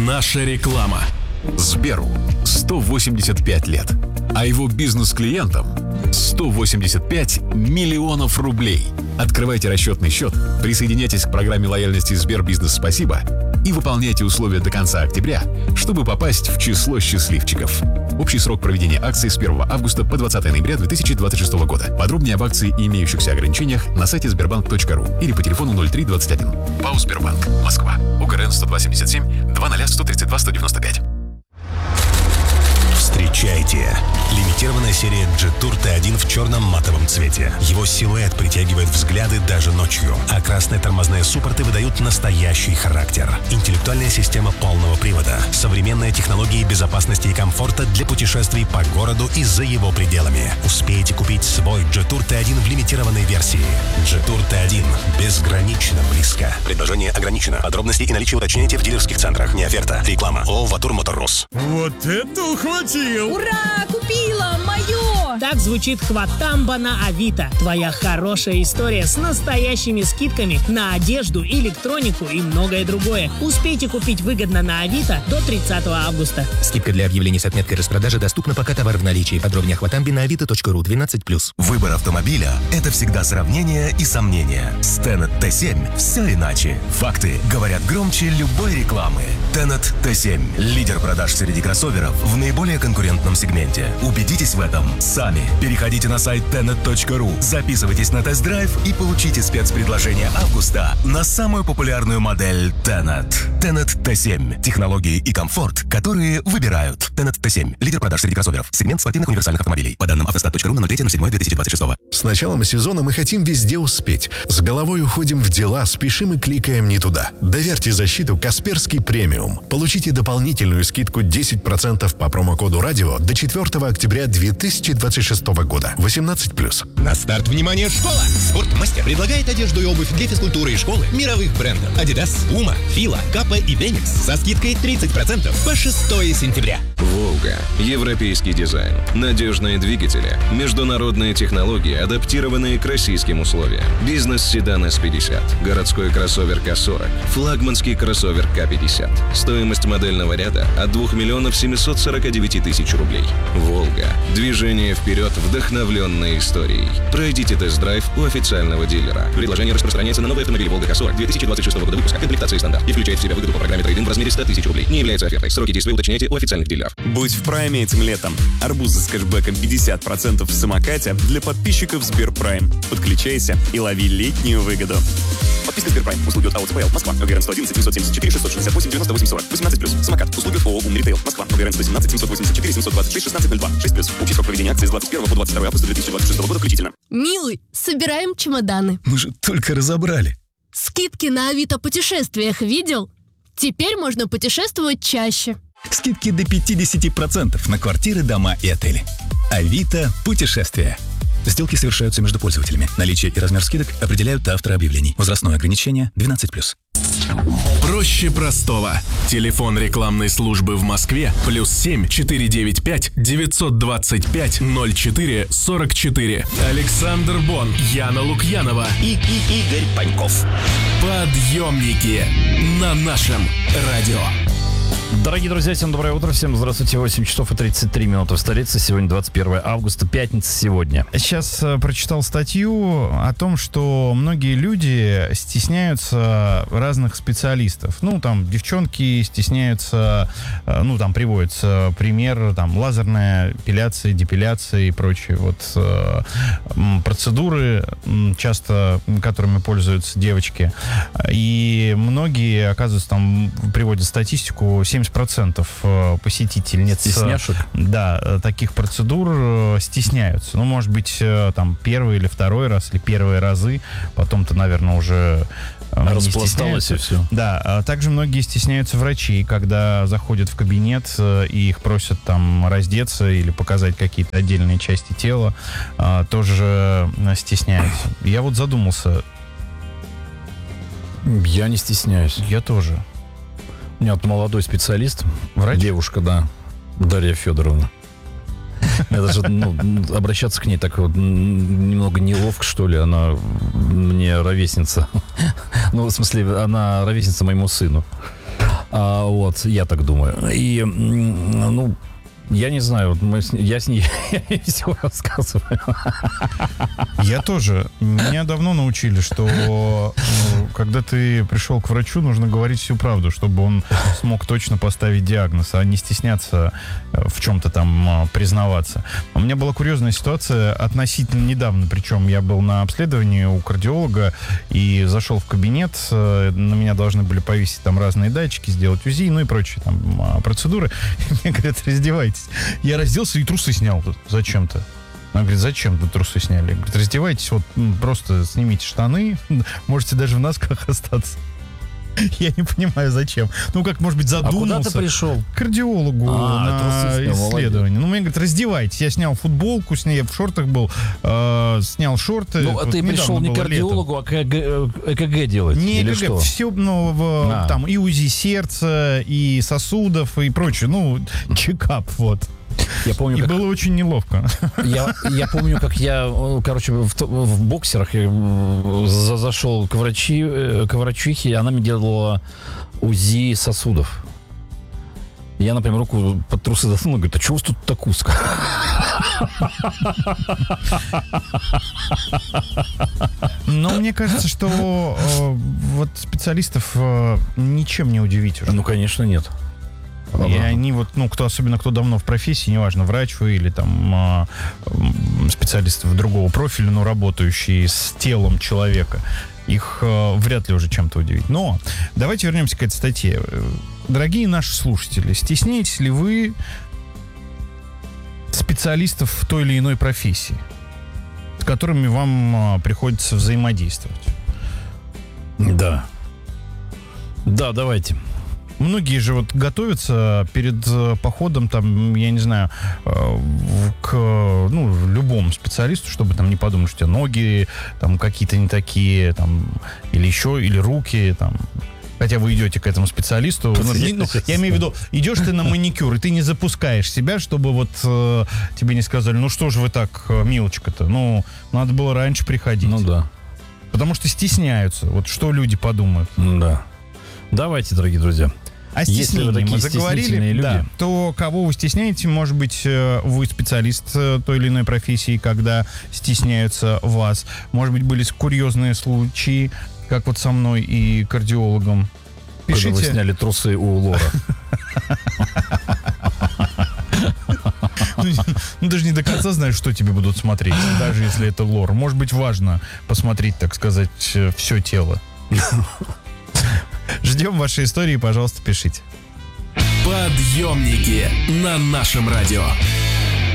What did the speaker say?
Наша реклама. Сберу 185 лет, а его бизнес-клиентам 185 миллионов рублей. Открывайте расчетный счет, присоединяйтесь к программе лояльности Сбербизнес «Спасибо» и выполняйте условия до конца октября, чтобы попасть в число счастливчиков. Общий срок проведения акции с 1 августа по 20 ноября 2026 года. Подробнее об акции и имеющихся ограничениях на сайте sberbank.ru или по телефону 0321. ПАО «Сбербанк», Москва. УГРН 10277 200 132 195. Встречайте! Лимитированная серия Jetour T1 в черном матовом цвете. Его силуэт притягивает взгляды даже ночью, а красные тормозные суппорты выдают настоящий характер. Интеллектуальная система полного привода, современные технологии безопасности и комфорта для путешествий по городу и за его пределами. Успейте купить свой Jetour T1 в лимитированной версии. Jetour T1 безгранично близко. Предложение ограничено. Подробности и наличие уточняйте в дилерских центрах. Не оферта. Реклама. ООО «Ватур Моторрус». Вот это ухватил! Ура! Купила! Мое! Так звучит хватамба на Авито. Твоя хорошая история с настоящими скидками на одежду, электронику и многое другое. Успейте купить выгодно на Авито до 30 августа. Скидка для объявлений с отметкой распродажи доступна, пока товар в наличии. Подробнее о хватамбе на avito.ru 12+. Выбор автомобиля – это всегда сравнение и сомнения. С Tenet T7 все иначе. Факты говорят громче любой рекламы. Tenet T7 – лидер продаж среди кроссоверов в наиболее конкурентном сегменте. Убедитесь в этом сами. Переходите на сайт tenet.ru, записывайтесь на тест-драйв и получите спецпредложение августа на самую популярную модель Tenet. Tenet T7 – технологии и комфорт, которые выбирают. Tenet T7 – лидер продаж среди кроссоверов. Сегмент спортивных универсальных автомобилей. По данным автостат.ру на 03.07.2026. С началом сезона мы хотим везде успеть. С головой уходим в дела, спешим и кликаем не туда. Доверьте защиту Касперский премиум. Получите дополнительную скидку 10% по промокоду «Радио» до 4 октября 2026 года. 18+. На старт, внимание, школа! Спортмастер предлагает одежду и обувь для физкультуры и школы мировых брендов. Adidas, Puma, Fila, Kappa и Phoenix со скидкой 30% по 6 сентября. Волга. Европейский дизайн. Надежные двигатели. Международные технологии, адаптированные к российским условиям. Бизнес-седан S50. Городской кроссовер К40. Флагманский кроссовер К50. Стоимость модельного ряда от 2 миллионов 749 тысяч рублей. Волга. Движение вперед, вдохновленной историей. Пройдите тест-драйв у официального дилера. Предложение распространяется на новые автомобили Волга К40 2026 года выпуска. Комплектация стандарт. И включает в себя выгоду по программе трейд-ин в размере 100 тысяч рублей. Не является офертой. Сроки действия уточняйте у официальных дилеров. Будь в прайме этим летом. Арбузы с кэшбэком 50% в самокате для подписчиков Сберпрайм. Подключайся и лови летнюю выгоду. Подписка Сберпрайм. Услуги от АО ЦПЛ. Москва. ОГРН 111 774 668 98 40. 18+. Самокат. Услуги от ООО Умритейл. Москва. ОГРН 117 784 726 1602. 6+. Общий срок проведения акции с 21 по 22 августа 2026 года включительно. Милый, собираем чемоданы. Мы же только разобрали. Скидки на Авито путешествиях видел? Теперь можно путешествовать чаще. Скидки до 50% на квартиры, дома и отели. Авито путешествия. Сделки совершаются между пользователями. Наличие и размер скидок определяют авторы объявлений. Возрастное ограничение 12+. Проще простого. Телефон рекламной службы в Москве +7 495 925 04 44. Александр Бон, Яна Лукьянова и Игорь Паньков. Подъемники на нашем радио. Дорогие друзья, всем доброе утро, всем здравствуйте. 8 часов и 33 минуты в столице. Сегодня 21 августа, пятница сегодня. Сейчас прочитал статью о том, что многие люди стесняются разных специалистов. Ну, там, девчонки стесняются, ну, там, приводится пример, там, лазерная эпиляция, депиляция и прочие вот процедуры, часто которыми пользуются девочки. И многие, оказывается, там приводят статистику, 70% посетительниц стесняшек, да, таких процедур стесняются. Ну, может быть, там первый или второй раз, или первые разы, потом-то, наверное, уже распласталось и все. Да, также многие стесняются врачей, когда заходят в кабинет и их просят там раздеться или показать какие-то отдельные части тела, тоже стесняются. Я вот задумался. Я не стесняюсь. Я тоже. У меня вот молодой специалист, врач? Девушка, да, Дарья Федоровна. Я даже, обращаться к ней так вот немного неловко, что ли. Она мне ровесница. Ну, в смысле, она ровесница моему сыну. Вот, я так думаю. И, ну, я не знаю, я с ней все рассказываю. Я тоже. Меня давно научили, что когда ты пришел к врачу, нужно говорить всю правду, чтобы он смог точно поставить диагноз, а не стесняться в чем-то там признаваться. У меня была курьезная ситуация относительно недавно, причем я был на обследовании у кардиолога и зашел в кабинет, на меня должны были повесить там разные датчики, сделать УЗИ, ну и прочие там процедуры. И мне говорят, раздевайтесь. Я разделся и трусы снял тут зачем-то. Она говорит, зачем вы трусы сняли? Говорит, раздевайтесь, вот просто снимите штаны, можете даже в носках остаться. Я не понимаю, зачем. Ну, как, может быть, задумался. А куда ты пришел? К кардиологу на исследование. Ну, мне говорят, раздевайтесь. Я снял футболку, я в шортах был, снял шорты. Ну, а ты пришел не к кардиологу, а к ЭКГ делать? Не или ЭКГ, что? все, там и УЗИ сердца, и сосудов, и прочее. Ну, чекап, вот. Я помню, и было очень неловко. Я помню, как я, короче, в боксерах зашел к врачихе, и она мне делала УЗИ сосудов. Я, например, руку под трусы засунул, говорит, а что у вас тут так узко? Но мне кажется, что вот специалистов ничем не удивить уже. Ну, конечно, нет. И они вот, ну, особенно кто давно в профессии, неважно, врач вы или там специалисты другого профиля, но работающие с телом человека, их вряд ли уже чем-то удивить. Но давайте вернемся к этой статье. Дорогие наши слушатели, стесняетесь ли вы специалистов в той или иной профессии, с которыми вам приходится взаимодействовать? Да. Да, давайте. Многие же вот готовятся перед походом, там, я не знаю, к любому специалисту, чтобы там не подумать, что у тебя ноги там какие-то не такие, там, или еще, или руки, там. Хотя вы идете к этому специалисту. Я имею в виду, идешь ты на маникюр, и ты не запускаешь себя, чтобы вот тебе не сказали, ну что же вы так, милочка-то, ну, надо было раньше приходить. Ну да. Потому что стесняются. Вот что люди подумают. Да. Давайте, дорогие друзья. А стеснение мы заговорили, да, то кого вы стесняете? Может быть, вы специалист той или иной профессии, когда стесняются вас. Может быть, были курьезные случаи, как вот со мной и кардиологом. Пишите. Когда вы сняли трусы у Лора. Ну, даже не до конца знаешь, что тебе будут смотреть, даже если это лор. Может быть, важно посмотреть, так сказать, все тело. Ждем ваши истории, пожалуйста, пишите. Подъемники на нашем радио.